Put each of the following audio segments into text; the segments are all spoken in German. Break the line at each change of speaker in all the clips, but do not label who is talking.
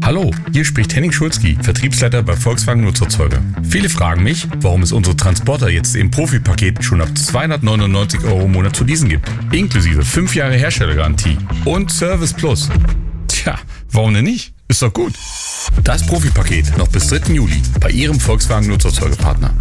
Hallo, hier spricht Henning Schulzki, Vertriebsleiter bei Volkswagen Nutzerzeuger. Viele fragen mich, warum es unsere Transporter jetzt im Profi-Paket schon ab 299 € im Monat zu leasen gibt. Inklusive 5 Jahre Herstellergarantie und Service Plus. Tja, warum denn nicht? Ist doch gut. Das Profi-Paket noch bis 3. Juli bei Ihrem Volkswagen Nutzerzeugerpartner.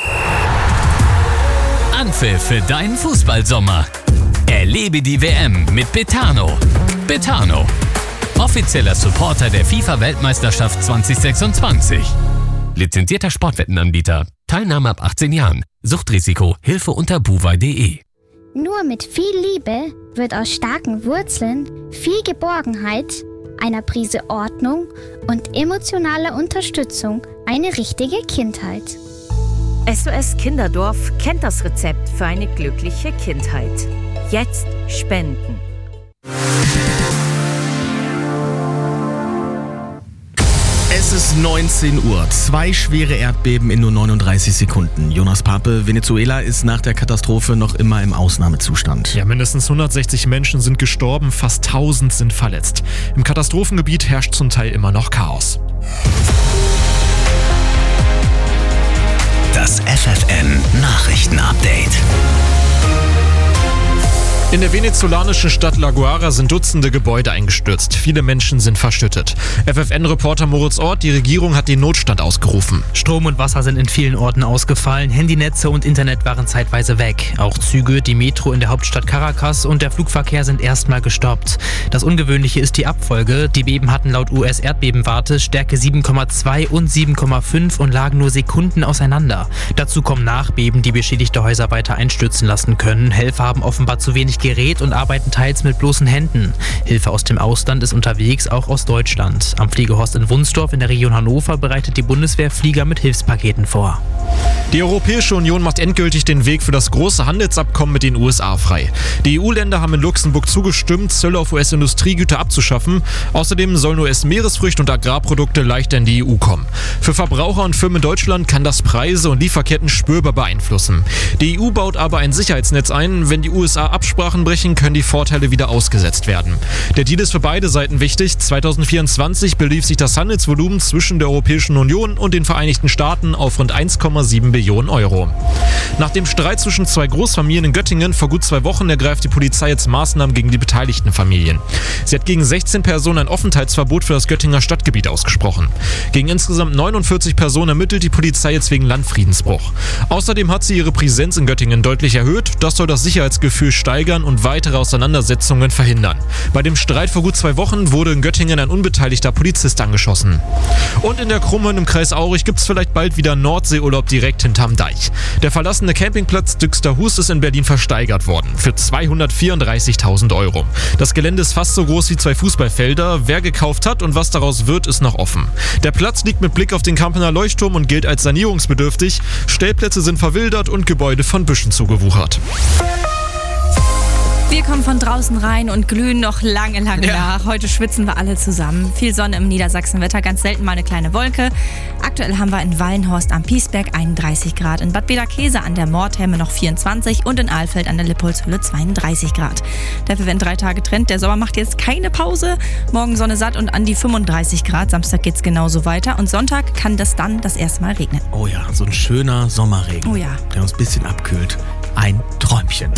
Anpfiff für deinen Fußballsommer. Erlebe die WM mit Betano. Betano, offizieller Supporter der FIFA-Weltmeisterschaft 2026. Lizenzierter Sportwettenanbieter. Teilnahme ab 18 Jahren. Suchtrisiko. Hilfe unter buwei.de.
Nur mit viel Liebe wird aus starken Wurzeln viel Geborgenheit, einer Prise Ordnung und emotionaler Unterstützung eine richtige Kindheit.
SOS Kinderdorf kennt das Rezept für eine glückliche Kindheit. Jetzt spenden.
Es ist 19 Uhr. 2 schwere Erdbeben in nur 39 Sekunden. Jonas Pape, Venezuela ist nach der Katastrophe noch immer im Ausnahmezustand.
Ja, mindestens 160 Menschen sind gestorben, fast 1000 sind verletzt. Im Katastrophengebiet herrscht zum Teil immer noch Chaos.
Das FFN-Nachrichten-Update.
In der venezolanischen Stadt La Guaira sind Dutzende Gebäude eingestürzt. Viele Menschen sind verschüttet. FFN-Reporter Moritz Ort, die Regierung hat den Notstand ausgerufen.
Strom und Wasser sind in vielen Orten ausgefallen. Handynetze und Internet waren zeitweise weg. Auch Züge, die Metro in der Hauptstadt Caracas und der Flugverkehr sind erstmal gestoppt. Das Ungewöhnliche ist die Abfolge. Die Beben hatten laut US-Erdbebenwarte Stärke 7,2 und 7,5 und lagen nur Sekunden auseinander. Dazu kommen Nachbeben, die beschädigte Häuser weiter einstürzen lassen können. Helfer haben offenbar zu wenig Gerät und arbeiten teils mit bloßen Händen. Hilfe aus dem Ausland ist unterwegs, auch aus Deutschland. Am Fliegehorst in Wunsdorf in der Region Hannover bereitet die Bundeswehr Flieger mit Hilfspaketen vor.
Die Europäische Union macht endgültig den Weg für das große Handelsabkommen mit den USA frei. Die EU-Länder haben in Luxemburg zugestimmt, Zölle auf US-Industriegüter abzuschaffen. Außerdem sollen US-Meeresfrüchte und Agrarprodukte leichter in die EU kommen. Für Verbraucher und Firmen in Deutschland kann das Preise und Lieferketten spürbar beeinflussen. Die EU baut aber ein Sicherheitsnetz ein. Wenn die USA Absprachen brechen, können die Vorteile wieder ausgesetzt werden. Der Deal ist für beide Seiten wichtig. 2024 belief sich das Handelsvolumen zwischen der Europäischen Union und den Vereinigten Staaten auf rund 1,7 Billionen Euro. Nach dem Streit zwischen 2 Großfamilien in Göttingen vor gut 2 Wochen ergreift die Polizei jetzt Maßnahmen gegen die beteiligten Familien. Sie hat gegen 16 Personen ein Aufenthaltsverbot für das Göttinger Stadtgebiet ausgesprochen. Gegen insgesamt 49 Personen ermittelt die Polizei jetzt wegen Landfriedensbruch. Außerdem hat sie ihre Präsenz in Göttingen deutlich erhöht. Das soll das Sicherheitsgefühl steigern und weitere Auseinandersetzungen verhindern. Bei dem Streit vor gut 2 Wochen wurde in Göttingen ein unbeteiligter Polizist angeschossen. Und in der Krummen im Kreis Aurich gibt es vielleicht bald wieder Nordseeurlaub direkt hinterm Deich. Der verlassene Campingplatz Düxterhus ist in Berlin versteigert worden für 234.000 €. Das Gelände ist fast so groß wie 2 Fußballfelder. Wer gekauft hat und was daraus wird, ist noch offen. Der Platz liegt mit Blick auf den Kampener Leuchtturm und gilt als sanierungsbedürftig. Stellplätze sind verwildert und Gebäude von Büschen zugewuchert.
Wir kommen von draußen rein und glühen noch lange nach. Heute schwitzen wir alle zusammen. Viel Sonne im Niedersachsenwetter, ganz selten mal eine kleine Wolke. Aktuell haben wir in Wallenhorst am Piesberg 31 Grad, in Bad Bederkese an der Mordhelme noch 24 und in Alfeld an der Lippholzhülle 32 Grad. Dafür werden 3 Tage Trend. Der Sommer macht jetzt keine Pause. Morgen Sonne satt und an die 35 Grad. Samstag geht's genauso weiter und Sonntag kann das dann das erste Mal regnen.
Oh ja, so ein schöner Sommerregen, der uns ein bisschen abkühlt. Ein Träumchen.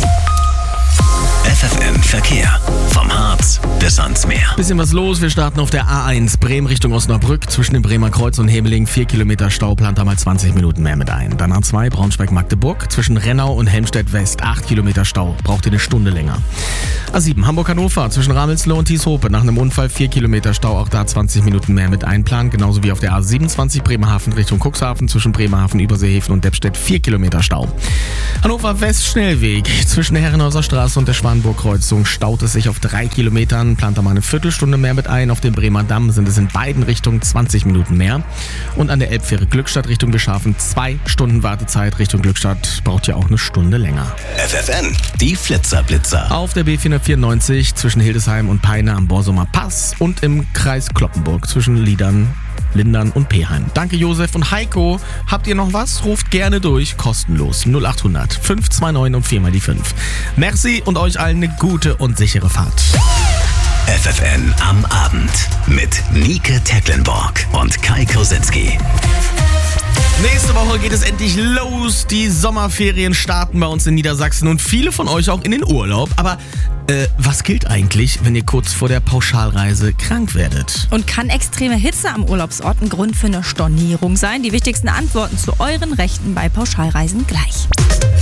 FFN Verkehr. Vom Harz bis ans Meer.
Bisschen was los. Wir starten auf der A1 Bremen Richtung Osnabrück. Zwischen dem Bremer Kreuz und Hemeling 4 Kilometer Stau, plant da mal 20 Minuten mehr mit ein. Dann A2 Braunschweig-Magdeburg. Zwischen Rennau und Helmstedt West 8 Kilometer Stau. Braucht ihr eine Stunde länger. A7 Hamburg-Hannover. Zwischen Ramelsloh und Tieshope. Nach einem Unfall 4 Kilometer Stau. Auch da 20 Minuten mehr mit einplanen. Genauso wie auf der A27 Bremerhaven Richtung Cuxhaven. Zwischen Bremerhaven, Überseehäfen und Deppstedt 4 Kilometer Stau. Hannover West Schnellweg. Zwischen der Herrenhauser Straße und der Schwanenburg-Kreuzung staut es sich auf 3 Kilometern, plant da mal eine Viertelstunde mehr mit ein. Auf dem Bremer Damm sind es in beiden Richtungen 20 Minuten mehr. Und an der Elbfähre Glückstadt Richtung Bischhafen 2 Stunden Wartezeit. Richtung Glückstadt braucht ja auch eine Stunde länger.
FFN, die Flitzer-Blitzer.
Auf der B494 zwischen Hildesheim und Peine am Borsumer Pass und im Kreis Cloppenburg zwischen Lindern und Peheim. Danke Josef und Heiko. Habt ihr noch was? Ruft gerne durch. Kostenlos. 0800 529 und 4 mal die 5. Merci und euch allen eine gute und sichere Fahrt.
FFN am Abend mit Nike Tecklenburg und Kai Kosetzki.
Nächste Woche geht es endlich los. Die Sommerferien starten bei uns in Niedersachsen und viele von euch auch in den Urlaub. Aber was gilt eigentlich, wenn ihr kurz vor der Pauschalreise krank werdet?
Und kann extreme Hitze am Urlaubsort ein Grund für eine Stornierung sein? Die wichtigsten Antworten zu euren Rechten bei Pauschalreisen gleich.